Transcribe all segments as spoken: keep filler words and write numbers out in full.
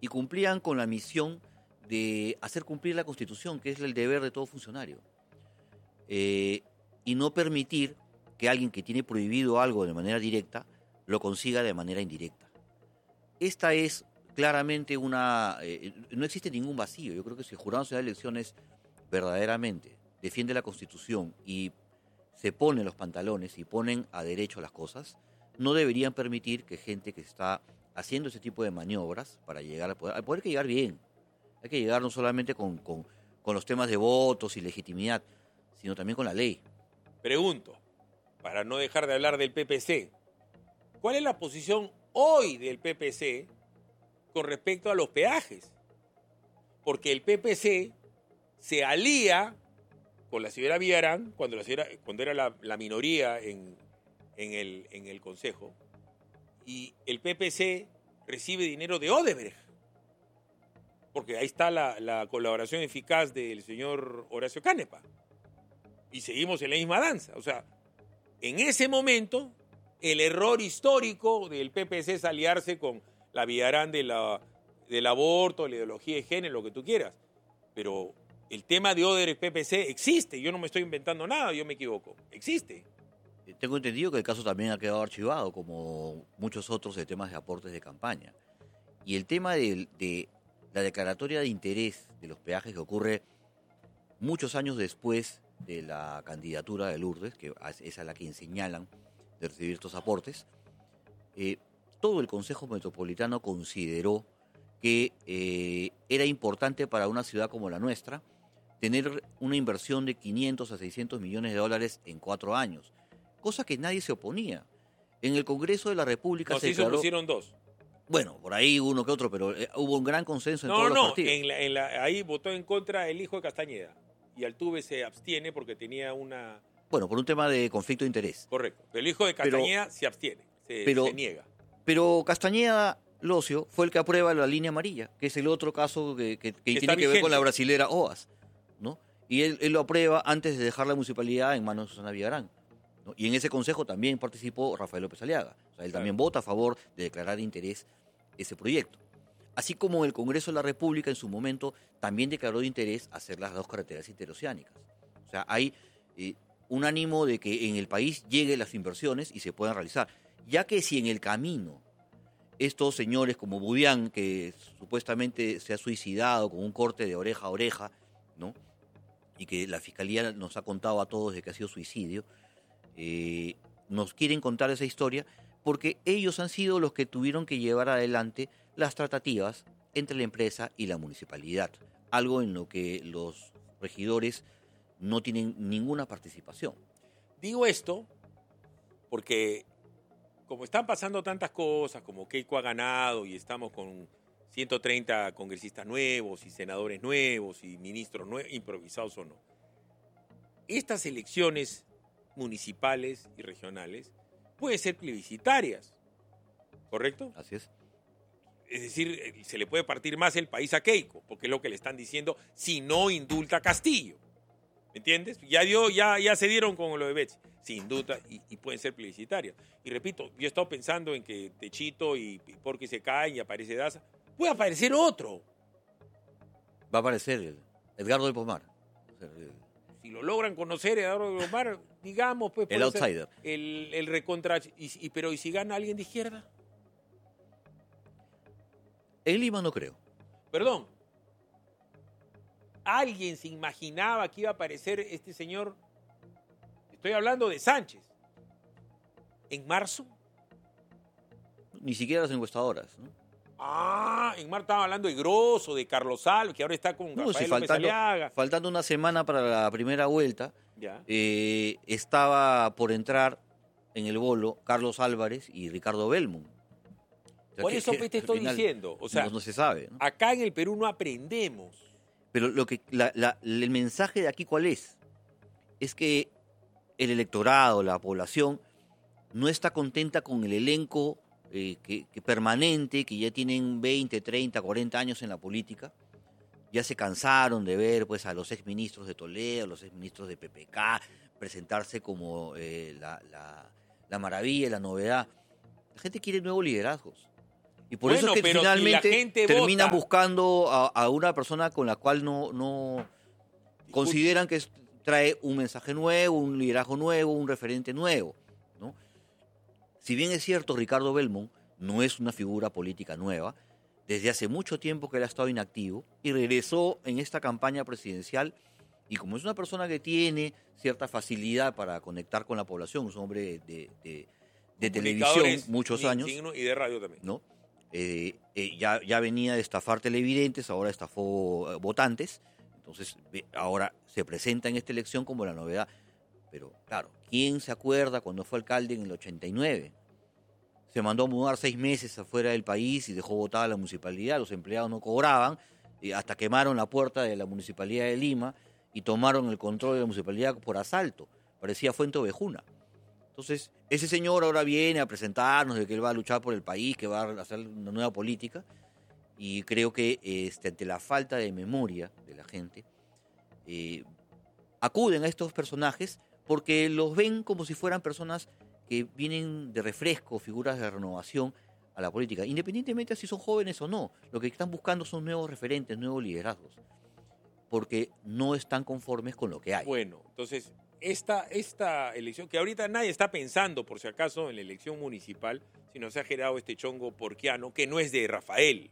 y cumplían con la misión de hacer cumplir la Constitución, que es el deber de todo funcionario. Eh, y no permitir que alguien que tiene prohibido algo de manera directa lo consiga de manera indirecta. Esta es claramente una... Eh, no existe ningún vacío. Yo creo que si el Jurado Nacional de Elecciones verdaderamente defiende la Constitución y se ponen los pantalones y ponen a derecho las cosas, no deberían permitir que gente que está haciendo ese tipo de maniobras para llegar al poder, al poder hay que llegar bien. Hay que llegar no solamente con, con, con los temas de votos y legitimidad, sino también con la ley. Pregunto, para no dejar de hablar del P P C, ¿cuál es la posición hoy del P P C con respecto a los peajes? Porque el P P C se alía con la señora Villarán, cuando, la señora, cuando era la, la minoría en, en, el, en el Consejo, y el P P C recibe dinero de Odebrecht, porque ahí está la, la colaboración eficaz del señor Horacio Canepa, y seguimos en la misma danza. O sea, en ese momento, el error histórico del P P C es aliarse con la Villarán de la, del aborto, la ideología de género, lo que tú quieras, pero el tema de Odebrecht P P C existe, yo no me estoy inventando nada, yo me equivoco, existe. Tengo entendido que el caso también ha quedado archivado, como muchos otros de temas de aportes de campaña. Y el tema de, de la declaratoria de interés de los peajes que ocurre muchos años después de la candidatura de Lourdes, que es a la que señalan de recibir estos aportes, eh, todo el Consejo Metropolitano consideró que eh, era importante para una ciudad como la nuestra tener una inversión de quinientos a seiscientos millones de dólares en cuatro años, cosa que nadie se oponía. En el Congreso de la República no, se sí declaró... se opusieron dos. Bueno, por ahí uno que otro, pero eh, hubo un gran consenso en no, todos no, los partidos. En la, en la, ahí votó en contra el hijo de Castañeda. Y Altuve se abstiene porque tenía una... Bueno, por un tema de conflicto de interés. Correcto. Pero el hijo de Castañeda pero, se abstiene, se, pero, se niega. Pero Castañeda Locio fue el que aprueba la línea amarilla, que es el otro caso que, que, que tiene que vigente. ver con la brasilera O A S, ¿no? Y él, él lo aprueba antes de dejar la municipalidad en manos de Susana Villarán, ¿no? Y en ese consejo también participó Rafael López Aliaga. O sea, él claro. también vota a favor de declarar de interés ese proyecto. Así como el Congreso de la República en su momento también declaró de interés hacer las dos carreteras interoceánicas. O sea, hay eh, un ánimo de que en el país lleguen las inversiones y se puedan realizar. Ya que si en el camino estos señores como Budián, que supuestamente se ha suicidado con un corte de oreja a oreja, ¿no? Y que la Fiscalía nos ha contado a todos de que ha sido suicidio, eh, nos quieren contar esa historia porque ellos han sido los que tuvieron que llevar adelante las tratativas entre la empresa y la municipalidad, algo en lo que los regidores no tienen ninguna participación. Digo esto porque como están pasando tantas cosas, como Keiko ha ganado y estamos con ciento treinta congresistas nuevos y senadores nuevos y ministros nuevos, improvisados o no, estas elecciones municipales y regionales pueden ser plebiscitarias, ¿correcto? Así es. Es decir, se le puede partir más el país a Keiko, porque es lo que le están diciendo si no indulta a Castillo. ¿Me entiendes? Ya, dio, ya, ya se dieron con lo de Betsy. Sin duda, y, y pueden ser plebiscitarias. Y repito, yo he estado pensando en que Techito y, y Porky se caen y aparece Daza. Puede aparecer otro. Va a aparecer el Edgardo del Pomar. O sea, el... Si lo logran conocer, Edgardo del Pomar, digamos, pues... El outsider. El, el recontra... Y, y, pero ¿y si gana alguien de izquierda? En Lima no creo. Perdón. ¿Alguien se imaginaba que iba a aparecer este señor? Estoy hablando de Sánchez. ¿En marzo? Ni siquiera las encuestadoras, ¿no? Ah, en marzo estaba hablando de Grosso, de Carlos Alves, que ahora está con no, Rafael si López faltando, Aliaga. Faltando una semana para la primera vuelta, ya. Eh, estaba por entrar en el bolo Carlos Álvarez y Ricardo Belmont. O sea, por que, eso que te estoy final, diciendo. O sea, no, no se sabe, ¿no? Acá en el Perú no aprendemos. Pero lo que la, la, el mensaje de aquí, ¿cuál es? Es que el electorado, la población, no está contenta con el elenco eh, que, que permanente, que ya tienen veinte, treinta, cuarenta años en la política. Ya se cansaron de ver pues, a los exministros de Toledo, a los exministros de P P K, presentarse como eh, la, la, la maravilla, la novedad. La gente quiere nuevos liderazgos. Y por Bueno, eso es que pero si la finalmente gente terminan vota- buscando a, a una persona con la cual no, no consideran que es- trae un mensaje nuevo, un liderazgo nuevo, un referente nuevo, ¿no? Si bien es cierto, Ricardo Belmont no es una figura política nueva, desde hace mucho tiempo que él ha estado inactivo y regresó en esta campaña presidencial, y como es una persona que tiene cierta facilidad para conectar con la población, es un hombre de, de- de televisión Comunicadores, muchos sin años, signo, y de radio también. ¿no? Eh, eh, ya, ya venía de estafar televidentes, ahora estafó eh, votantes, entonces ve- ahora se presenta en esta elección como la novedad. Pero claro, ¿quién se acuerda cuando fue alcalde en el ochenta y nueve? Se mandó a mudar seis meses afuera del país y dejó botada la municipalidad, los empleados no cobraban, y hasta quemaron la puerta de la municipalidad de Lima y tomaron el control de la municipalidad por asalto. Parecía Fuente Ovejuna. Entonces, ese señor ahora viene a presentarnos de que él va a luchar por el país, que va a hacer una nueva política, y creo que este, ante la falta de memoria de la gente, eh, acuden a estos personajes porque los ven como si fueran personas que vienen de refresco, figuras de renovación a la política, independientemente de si son jóvenes o no. Lo que están buscando son nuevos referentes, nuevos liderazgos, porque no están conformes con lo que hay. Bueno, entonces, esta, esta elección, que ahorita nadie está pensando, por si acaso, en la elección municipal, sino se ha generado este chongo porquiano, que no es de Rafael.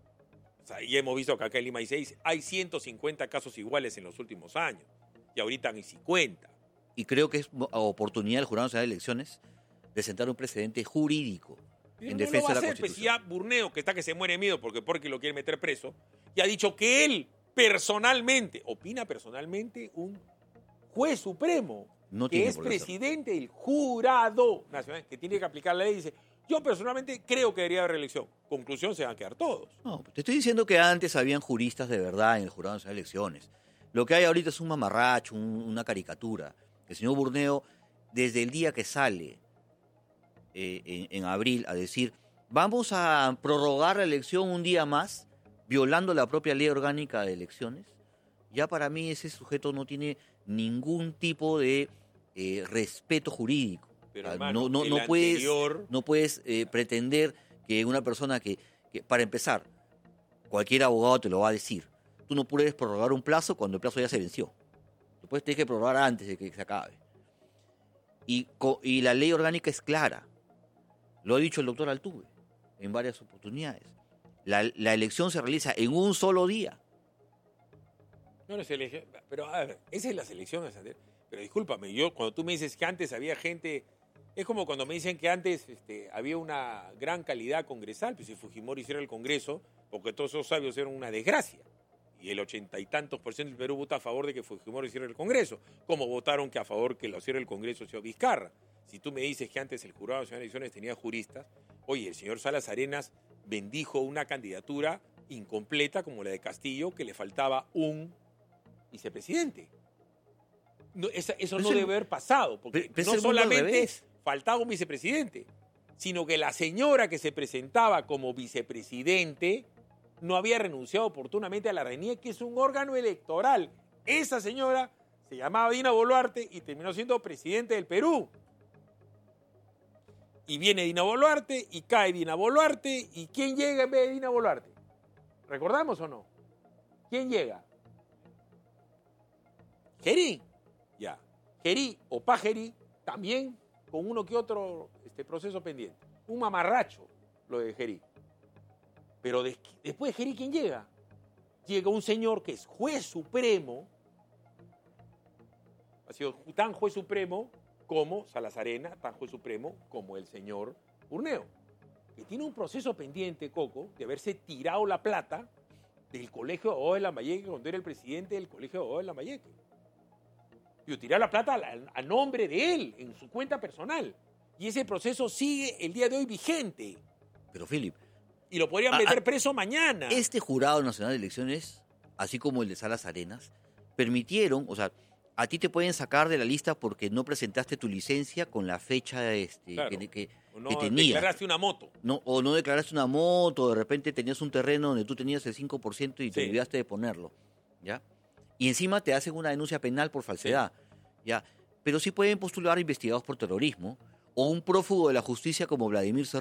O sea, ya hemos visto que acá en Lima hay seis, hay ciento cincuenta casos iguales en los últimos años, y ahorita hay cincuenta. Y creo que es mo- oportunidad del Jurado Nacional de Elecciones de sentar un precedente jurídico Pero en no defensa lo va de a la hacer, pues si Constitución. ya Burneo, que está que se muere de miedo porque porque lo quiere meter preso, y ha dicho que él personalmente, opina personalmente un juez supremo, No que tiene es por qué hacerlo. presidente del jurado nacional, que tiene que aplicar la ley, dice, yo personalmente creo que debería haber reelección. Conclusión, se van a quedar todos. No, te estoy diciendo que antes habían juristas de verdad en el Jurado Nacional de Elecciones. Lo que hay ahorita es un mamarracho, un- una caricatura. El señor Burneo, desde el día que sale eh, en, en abril a decir, vamos a prorrogar la elección un día más, violando la propia ley orgánica de elecciones, ya para mí ese sujeto no tiene ningún tipo de eh, respeto jurídico. Pero, O sea, hermano, no, no, el no puedes, anterior- no puedes eh, pretender que una persona que, que, para empezar, cualquier abogado te lo va a decir, tú no puedes prorrogar un plazo cuando el plazo ya se venció. Tú puedes tener que prorrogar antes de que se acabe. Y, co- y la ley orgánica es clara. Lo ha dicho el doctor Altuve en varias oportunidades. La, la elección se realiza en un solo día. No, no es elección. Pero, a ver, esa es la selección. Santander. Pero discúlpame, yo cuando tú me dices que antes había gente. Es como cuando me dicen que antes este, había una gran calidad congresal, pues si Fujimori hiciera el Congreso, porque todos esos sabios eran una desgracia. Y el ochenta y tantos por ciento del Perú vota a favor de que Fujimori hiciera el Congreso. Como votaron que a favor que lo hiciera el Congreso el señor Vizcarra. Si tú me dices que antes el Jurado Nacional de Elecciones tenía juristas, oye, el señor Salas Arenas bendijo una candidatura incompleta como la de Castillo, que le faltaba un vicepresidente. No, esa- eso Pero no es el- debe haber pasado, porque pero es no el mundo al solamente revés. faltaba un vicepresidente, sino que la señora que se presentaba como vicepresidente no había renunciado oportunamente a la R E N I E, que es un órgano electoral. Esa señora se llamaba Dina Boluarte y terminó siendo presidente del Perú. Y viene Dina Boluarte y cae Dina Boluarte. ¿Y quién llega en vez de Dina Boluarte? ¿Recordamos o no? ¿Quién llega? Gerí. Ya. Gerí o Pajerí también con uno que otro este, proceso pendiente. Un mamarracho lo de Gerí. Pero de- después de Gerí, ¿quién llega? Llega un señor que es juez supremo, ha sido tan juez supremo como Salazarena, tan juez supremo como el señor Burneo, que tiene un proceso pendiente, Coco, de haberse tirado la plata del Colegio de Abogados de Lambayeque cuando era el presidente del Colegio de Abogados de Lambayeque. Y tirar la plata a, a nombre de él, en su cuenta personal. Y ese proceso sigue el día de hoy vigente. Pero, Philip, Y lo podrían Ah, meter ah, preso mañana. este Jurado Nacional de Elecciones, así como el de Salas Arenas, permitieron, o sea, a ti te pueden sacar de la lista porque no presentaste tu licencia con la fecha este, Claro. que, que- O no que tenías. declaraste una moto. No, o no declaraste una moto, de repente tenías un terreno donde tú tenías el cinco por ciento y te Sí. olvidaste de ponerlo, ¿ya? Y encima te hacen una denuncia penal por falsedad, ¿ya? Pero sí pueden postular investigados por terrorismo o un prófugo de la justicia como Vladimir Cerrón,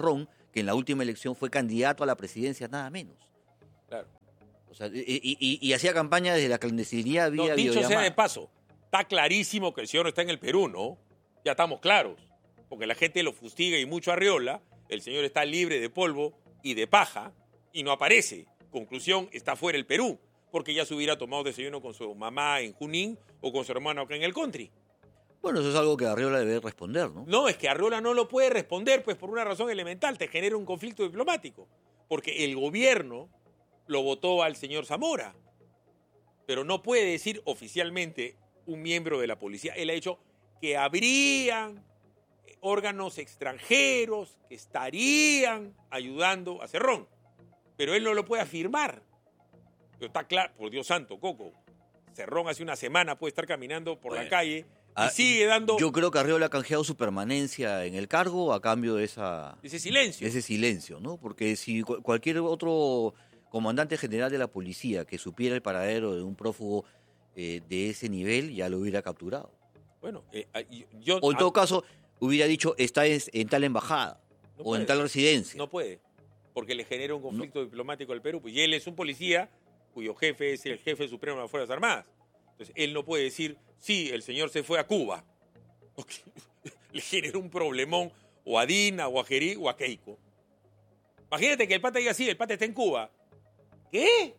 que en la última elección fue candidato a la presidencia, nada menos. Claro. O sea, y, y, y, y hacía campaña desde la clandestinidad vía No, dicho videollamada. sea de paso, está clarísimo que el señor no está en el Perú, ¿no? Ya estamos claros. Porque la gente lo fustiga y mucho arreola. El señor está libre de polvo y de paja y no aparece. Conclusión, está fuera el Perú. Porque ya se hubiera tomado desayuno con su mamá en Junín o con su hermano acá en el country. Bueno, eso es algo que Arriola debe responder, ¿no? No, es que Arriola no lo puede responder, pues por una razón elemental, te genera un conflicto diplomático. Porque el gobierno lo votó al señor Zamora. Pero no puede decir oficialmente un miembro de la policía. Él ha dicho que habrían órganos extranjeros que estarían ayudando a Cerrón. Pero él no lo puede afirmar. Pero está claro, por Dios santo, Coco. Cerrón hace una semana puede estar caminando por Bueno, la calle y ah, sigue dando Yo creo que Arriola ha canjeado su permanencia en el cargo a cambio de esa ese silencio. de ese silencio, ¿no? Porque si cu- cualquier otro comandante general de la policía que supiera el paradero de un prófugo eh, de ese nivel, ya lo hubiera capturado. Bueno, eh, yo... O en todo caso, hubiera dicho, está en, en tal embajada No o puede. en tal residencia. No puede, porque le genera un conflicto diplomático al Perú. Pues, y él es un policía cuyo jefe es el jefe supremo de las Fuerzas Armadas. Entonces, él no puede decir, sí, el señor se fue a Cuba. Porque le genera un problemón o a Dina, o a Jerí, o a Keiko. Imagínate que el pata diga, sí, el pata está en Cuba. ¿Qué?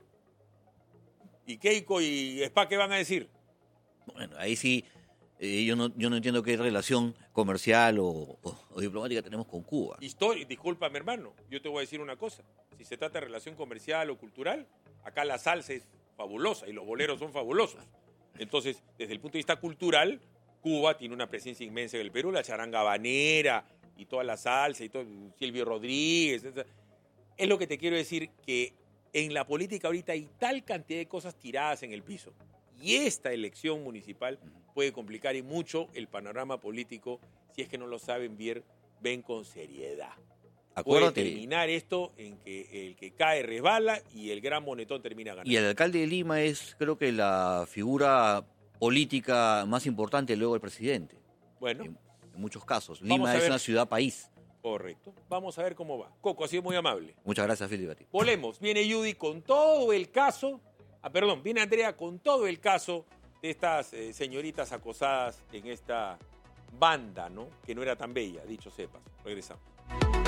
¿Y Keiko y Spa qué van a decir? Bueno, ahí sí, eh, yo, no, yo no entiendo qué relación comercial o, o- o diplomática tenemos con Cuba. Historia, discúlpame, hermano, yo te voy a decir una cosa. Si se trata de relación comercial o cultural, acá la salsa es fabulosa y los boleros son fabulosos. Entonces, desde el punto de vista cultural, Cuba tiene una presencia inmensa en el Perú, la charanga habanera y toda la salsa y todo, Silvio Rodríguez. Es lo que te quiero decir, que en la política ahorita hay tal cantidad de cosas tiradas en el piso. Y esta elección municipal puede complicar y mucho el panorama político si es que no lo saben ver, ven con seriedad. Acuérdate, Puede terminar esto en que el que cae resbala y el gran monetón termina ganando. y el alcalde de Lima es, creo que, la figura política más importante luego del presidente. Bueno, En, en muchos casos. Vamos Lima a es ver. una ciudad-país. correcto. Vamos a ver cómo va. Coco, ha sido muy amable. Muchas gracias, Felipe. a ti. Volvemos. Viene Judy con todo el caso. Ah, perdón, viene Andrea con todo el caso de estas eh, señoritas acosadas en esta banda, ¿no? Que no era tan bella, dicho sepas. Regresamos.